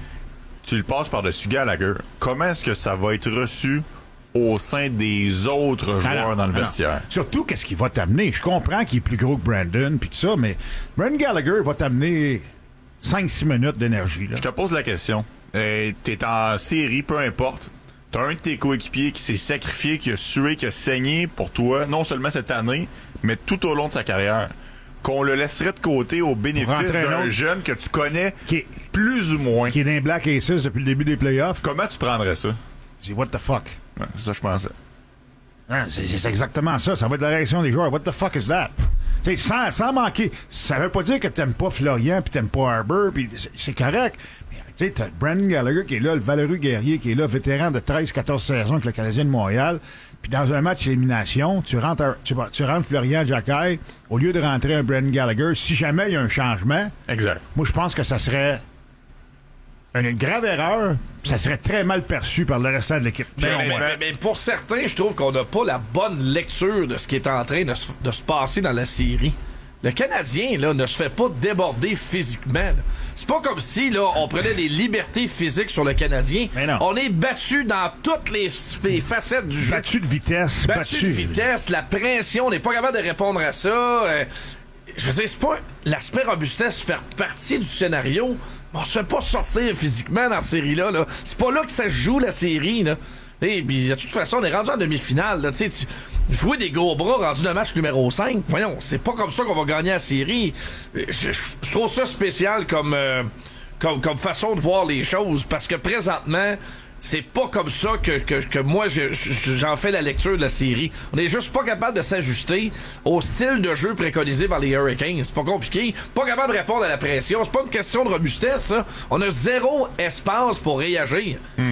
tu le passes par-dessus Gallagher, comment est-ce que ça va être reçu au sein des autres joueurs alors, dans le alors. vestiaire? Surtout, qu'est-ce qu'il va t'amener? Je comprends qu'il est plus gros que Brandon, puis tout ça, mais Brendan Gallagher va t'amener cinq six minutes d'énergie. Là. Je te pose la question. Euh, t'es en série, peu importe. T'as un de tes coéquipiers qui s'est sacrifié, qui a sué, qui a saigné pour toi, non seulement cette année, mais tout au long de sa carrière. Qu'on le laisserait de côté au bénéfice d'un jeune que tu connais qui est, plus ou moins. Qui est dans Black Aces depuis le début des playoffs. Comment tu prendrais ça? C'est what the fuck? Ouais, c'est ça que je pensais. Hein, c'est, c'est exactement ça. Ça va être la réaction des joueurs. What the fuck is that? T'sais, sans, sans manquer. Ça veut pas dire que t'aimes pas Florian pis t'aimes pas Arbor, pis c'est, c'est correct. Mais tu sais, t'as Brendan Gallagher qui est là, le valeureux guerrier qui est là, vétéran de treize quatorze saisons avec le Canadien de Montréal. Puis dans un match d'élimination, tu rentres, un, tu, tu rentres Florian Xhekaj au lieu de rentrer un Brendan Gallagher. Si jamais il y a un changement, exact. Moi, je pense que ça serait une grave erreur. Ça serait très mal perçu par le restant de l'équipe. Mais, mais, mais, mais pour certains, je trouve qu'on n'a pas la bonne lecture de ce qui est en train de se, de se passer dans la série. Le Canadien, là, ne se fait pas déborder physiquement. Là. C'est pas comme si, là, on prenait des libertés physiques sur le Canadien. On est battu dans toutes les, les facettes du jeu. Battu de vitesse. Battu, battu de vitesse, la pression, on n'est pas capable de répondre à ça. Euh, je veux dire, c'est pas l'aspect robustesse faire partie du scénario. On se fait pas sortir physiquement dans cette série-là. Là. C'est pas là que ça se joue, la série, là. Et puis, de toute façon, on est rendu en demi-finale. Là, tu jouer des gros bras rendu dans le match numéro cinq. Voyons, c'est pas comme ça qu'on va gagner la série. Je, je, je trouve ça spécial comme, euh, comme, comme façon de voir les choses. Parce que présentement, c'est pas comme ça que, que, que moi, je, je, j'en fais la lecture de la série. On est juste pas capable de s'ajuster au style de jeu préconisé par les Hurricanes. C'est pas compliqué. Pas capable de répondre à la pression. C'est pas une question de robustesse, ça. On a zéro espace pour réagir. Mm.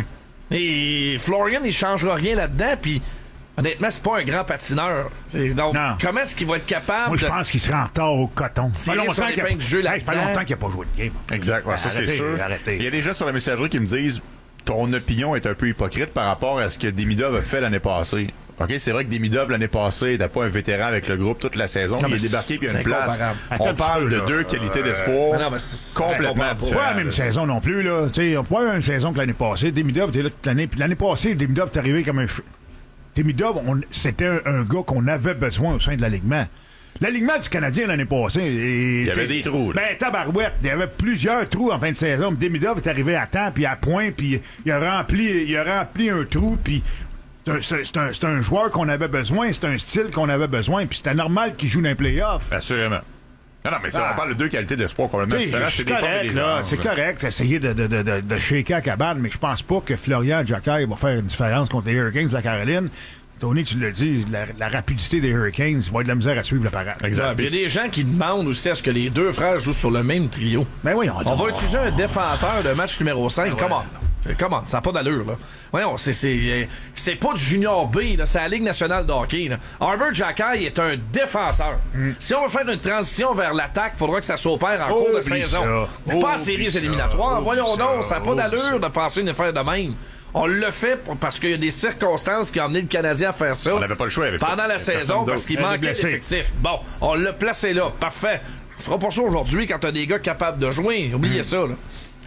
Et Florian, il changera rien là-dedans, puis honnêtement, c'est pas un grand patineur. C'est, donc, non. Comment est-ce qu'il va être capable Moi, je de... pense qu'il sera en retard au coton. Ça fait longtemps qu'il a... du jeu là, hey, ça fait longtemps qu'il n'a pas joué de game. Exact, ouais, ça arrêtez, c'est sûr. Arrêtez. Il y a des gens sur la messagerie qui me disent ton opinion est un peu hypocrite par rapport à ce que Demidov a fait l'année passée. OK, c'est vrai que Demidov, l'année passée, n'était pas un vétéran avec le groupe toute la saison. Non, il est débarqué puis il y a une place. On parle de deux qualités d'espoir euh, complètement différentes. C'est pas la même saison non plus, là. Tu sais, pas la même saison que l'année passée. Demidov était là toute l'année. Puis l'année passée, Demidov est arrivé comme un... Demidov, on... c'était un, un gars qu'on avait besoin au sein de l'alignement. L'alignement du Canadien l'année passée... Et, il y avait des trous. Là. Ben, tabarouette. Il y avait plusieurs trous en fin de saison. Demidov est arrivé à temps, puis à point, puis il a rempli, il a rempli un trou, puis... C'est un, c'est, un, c'est un joueur qu'on avait besoin, c'est un style qu'on avait besoin, puis c'était normal qu'il joue dans les playoffs. Assurément. Non, non, mais ça, ah. on parle de deux qualités d'espoir complètement différentes. C'est correct, là, c'est correct d'essayer de, de, de, de, de shaker à cabane, mais je pense pas que Florian Xhekaj va faire une différence contre les Hurricanes de la Caroline. Tony, tu l'as dit, la, la rapidité des Hurricanes va être de la misère à suivre le parade. Exact. Il y a des gens qui demandent aussi à ce que les deux frères jouent sur le même trio. Ben oui, on, on va utiliser un défenseur de match numéro cinq. Ben comment? Ouais. Comment? Ça n'a pas d'allure, là. Voyons, c'est, c'est, c'est pas du Junior B, là. C'est la Ligue nationale de hockey, là. Arbor Xhekaj est un défenseur. Mm. Si on veut faire une transition vers l'attaque, il faudra que ça s'opère en oh, cours de saison. Oh, pas en séries éliminatoires. Oh, Voyons donc, ça n'a pas d'allure de penser une affaire de même. On l'a fait parce qu'il y a des circonstances qui ont amené le Canadien à faire ça. On n'avait pas le choix. Pendant pas, la saison parce qu'il manquait d'effectifs. Bon, on l'a placé là. Parfait. On fera pas ça aujourd'hui quand t'as des gars capables de jouer. Oubliez mm. ça, là.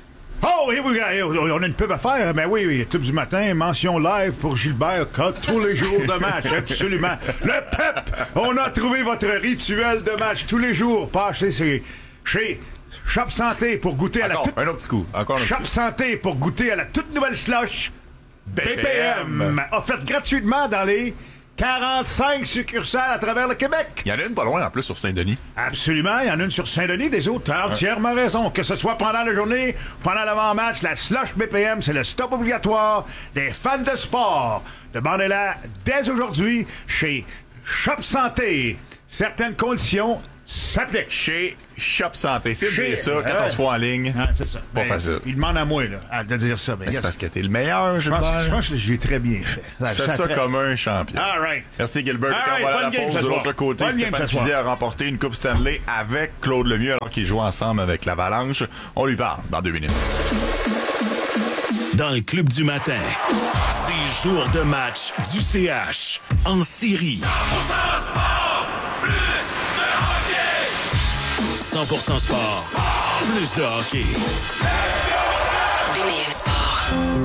Oh, here we go. On a une pub à faire. Ben oui, oui, tube du matin, mention live pour Gilbert Cotte tous les jours de match. Absolument. Le P E P! On a trouvé votre rituel de match tous les jours. Passez c'est chez Shop Santé pour goûter Encore, à la toute... un autre petit coup. Encore un Shop petit coup. Santé pour goûter à la toute nouvelle slush B P M. Offerte gratuitement dans les quarante-cinq succursales à travers le Québec. Il y en a une pas loin en plus sur Saint-Denis. Absolument, il y en a une sur Saint-Denis, des autres. T'as entièrement raison. Que ce soit pendant la journée, pendant l'avant-match, la slush B P M, c'est le stop obligatoire des fans de sport. Demandez-la dès aujourd'hui chez Shop Santé. Certaines conditions s'appliquent. Chez Shop Santé. C'est de dire ça ouais. quand on se voit en ligne. Ah, c'est ça. Pas ben, facile. Il demande à moi là, à de dire ça. Ben, Mais c'est parce que t'es le meilleur, je pense, Gilbert. je pense que j'ai très bien fait. Tu fais ça très... comme un champion. All right. Merci Gilbert. All Quand right, on va à la bonne game pause, ce de soir. l'autre côté, Bonne Stéphane game ce Fizet soir. a remporté une Coupe Stanley avec Claude Lemieux alors qu'ils jouent ensemble avec l'Avalanche. On lui parle dans deux minutes. Dans le Club du matin, c'est jour de match du C H en série. cent pour cent sport, plus de hockey. cent pour cent sport, plus de hockey. B P M Sport.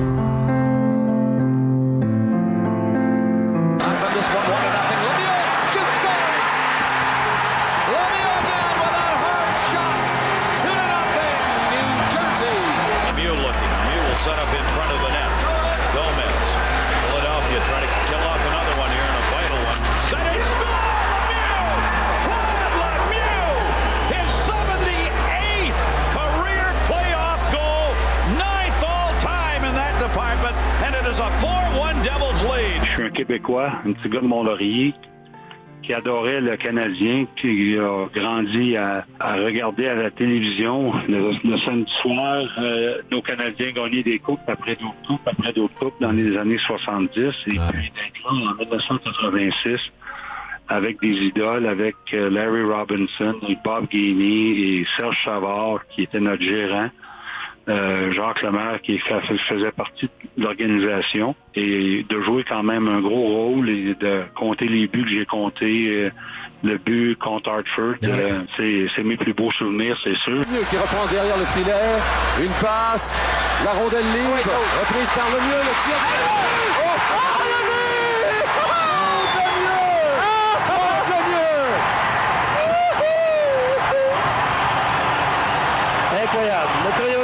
Up on this one, one to nothing. Lemieux shoots, scores. Lemieux again with a hard shot. Two to nothing, New Jersey. Lemieux looking. Lemieux will set up in front of the net. Gomez. Philadelphia trying to kill off another one here in a vital one. Set a score! Lemieux! Claude Lemieux! His seventy-eighth career playoff goal. Ninth all-time in that department. And it is a four one Devils lead. Je suis un Québécois, un petit gars de Mont-Laurier qui adorait le Canadien, qui a grandi à, à regarder à la télévision le, le samedi soir euh, nos Canadiens gagner des coupes après d'autres coupes, après d'autres coupes dans les années soixante-dix. Et ah. puis d'être là en dix-neuf cent quatre-vingt-six avec des idoles, avec euh, Larry Robinson, et Bob Gainey et Serge Savard qui était notre gérant. Euh, Jacques Lemaire qui faisait partie de l'organisation et de jouer quand même un gros rôle et de compter les buts que j'ai comptés, euh, le but contre Hartford, euh, c'est, c'est mes plus beaux souvenirs, c'est sûr. Qui reprend derrière le filet, une passe, la rondelle libre, reprise par Lemieux, le tir. Oh, oh, Lemieux! Oh, Lemieux! Oh, Lemieux! Incroyable, le trio